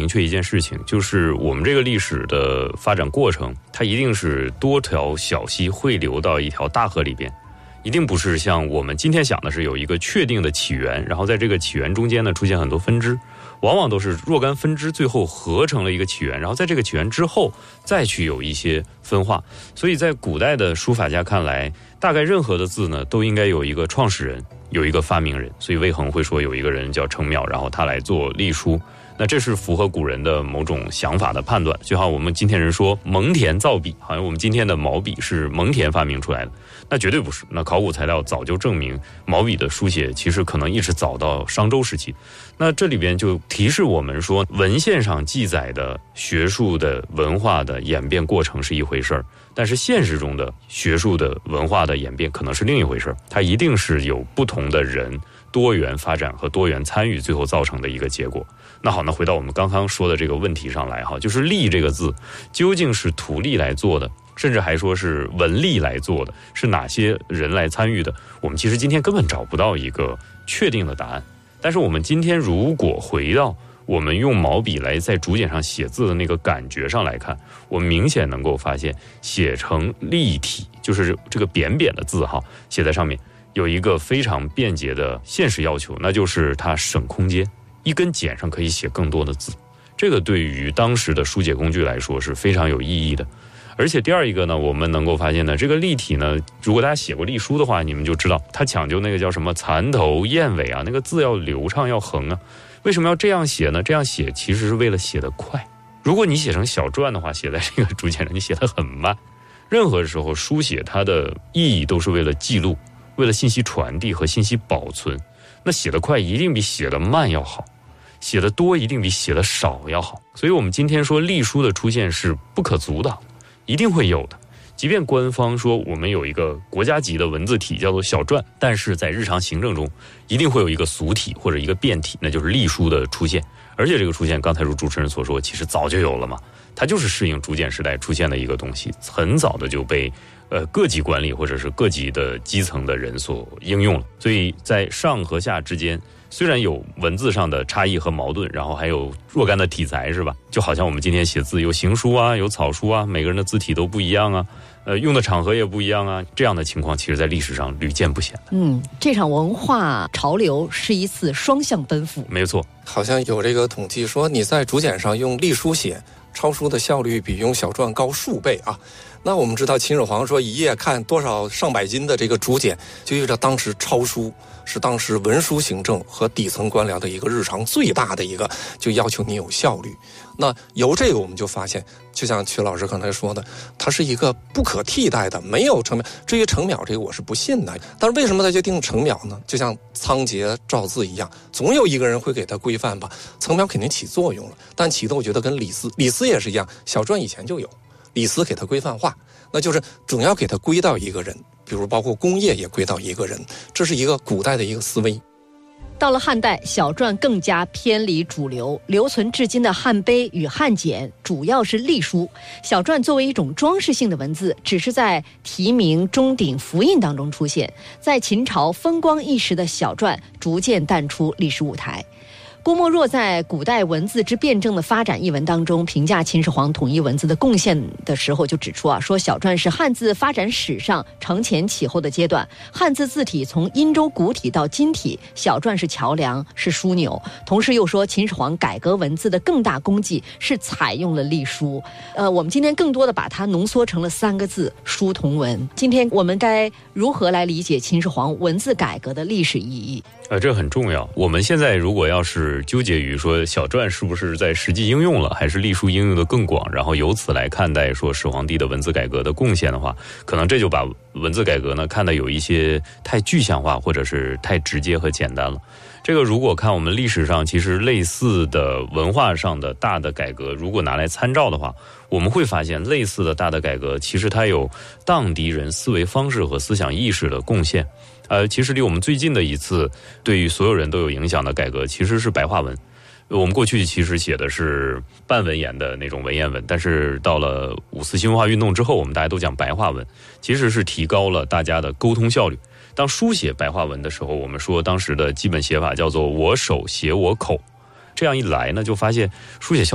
明确一件事情，就是我们这个历史的发展过程，它一定是多条小溪汇流到一条大河里边，一定不是像我们今天想的是有一个确定的起源，然后在这个起源中间呢出现很多分支，往往都是若干分支最后合成了一个起源，然后在这个起源之后再去有一些分化。所以在古代的书法家看来，大概任何的字呢都应该有一个创始人，有一个发明人。所以魏衡会说有一个人叫程邈，然后他来做隶书，那这是符合古人的某种想法的判断。就好像我们今天人说蒙恬造笔，好像我们今天的毛笔是蒙恬发明出来的，那绝对不是。那考古材料早就证明毛笔的书写其实可能一直早到商周时期。那这里边就提示我们说，文献上记载的学术的文化的演变过程是一回事儿，但是现实中的学术的文化的演变可能是另一回事儿，它一定是有不同的人多元发展和多元参与最后造成的一个结果。那好，那回到我们刚刚说的这个问题上来哈，就是隶这个字究竟是土隶来做的，甚至还说是文吏来做的，是哪些人来参与的，我们其实今天根本找不到一个确定的答案。但是我们今天如果回到我们用毛笔来在竹简上写字的那个感觉上来看，我们明显能够发现写成立体，就是这个扁扁的字哈，写在上面有一个非常便捷的现实要求，那就是它省空间，一根简上可以写更多的字，这个对于当时的书写工具来说是非常有意义的。而且第二一个呢，我们能够发现呢，这个立体呢，如果大家写过隶书的话，你们就知道它讲究那个叫什么蚕头燕尾啊，那个字要流畅要横啊。为什么要这样写呢？这样写其实是为了写得快。如果你写成小篆的话，写在这个竹简上你写得很慢。任何时候书写它的意义都是为了记录，为了信息传递和信息保存。那写得快一定比写得慢要好，写得多一定比写得少要好。所以我们今天说隶书的出现是不可阻挡，一定会有的。即便官方说我们有一个国家级的文字体叫做小篆，但是在日常行政中一定会有一个俗体或者一个变体，那就是隶书的出现。而且这个出现刚才如主持人所说，其实早就有了嘛，它就是适应竹简时代出现的一个东西，很早的就被各级官吏或者是各级的基层的人所应用了。所以在上和下之间虽然有文字上的差异和矛盾，然后还有若干的题材，是吧？就好像我们今天写字有行书啊，有草书啊，每个人的字体都不一样啊，用的场合也不一样啊，这样的情况其实在历史上屡见不鲜的。 这场文化潮流是一次双向奔赴。 没错， 好像有这个统计说，你在竹简上用隶书写，抄书的效率比用小篆高数倍啊。那我们知道秦始皇说一夜看多少上百斤的这个竹简，就意味着当时抄书是当时文书行政和底层官僚的一个日常最大的一个，就要求你有效率。那由这个我们就发现，就像曲老师刚才说的，它是一个不可替代的，没有程邈。至于程邈这个我是不信的，但是为什么他就定程邈呢？就像仓颉造字一样，总有一个人会给他规范吧。程邈肯定起作用了，但起的我觉得跟李斯也是一样，小篆以前就有，李斯给他规范化，那就是总要给他归到一个人，比如包括工业也归到一个人，这是一个古代的一个思维。 到了汉代，小篆更加偏离主流，留存至今的汉碑与汉简主要是隶书。小篆作为一种装饰性的文字，只是在题名、钟鼎、符印当中出现。在秦朝风光一时的小篆逐渐淡出历史舞台。郭沫若在《古代文字之辩证的发展》一文当中评价秦始皇统一文字的贡献的时候，就指出说小篆是汉字发展史上承前启后的阶段，汉字字体从殷周古体到今体，小篆是桥梁，是枢纽。同时又说秦始皇改革文字的更大功绩是采用了隶书。我们今天更多的把它浓缩成了3个字：书同文。今天我们该如何来理解秦始皇文字改革的历史意义？ 这很重要。我们现在如果要是纠结于说小篆是不是在实际应用了，还是隶书应用的更广，然后由此来看待说始皇帝的文字改革的贡献的话，可能这就把文字改革呢看得有一些太具象化，或者是太直接和简单了。这个如果看我们历史上其实类似的文化上的大的改革，如果拿来参照的话，我们会发现类似的大的改革其实它有荡涤人思维方式和思想意识的贡献。其实离我们最近的一次对于所有人都有影响的改革其实是白话文。我们过去其实写的是半文言的那种文言文，但是到了5四新文化运动之后，我们大家都讲白话文，其实是提高了大家的沟通效率。当书写白话文的时候，我们说当时的基本写法叫做我手写我口，这样一来呢，就发现书写效